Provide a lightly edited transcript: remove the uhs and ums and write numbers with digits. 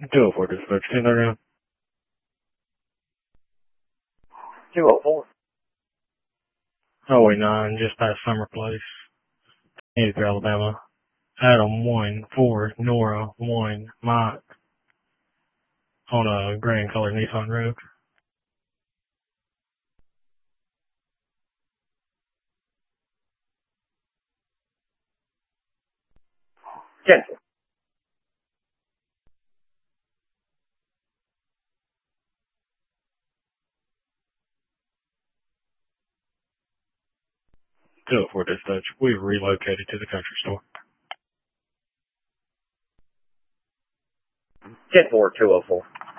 204 dispatch, 1039. 204. Highway 9, just past Summer Place, Edgar, Alabama. Adam 1, 4, Nora 1, Mike, on a gray and colored Nissan Rogue. Cancel. Two for dispatch. We've relocated to the country store. 10-4, 204.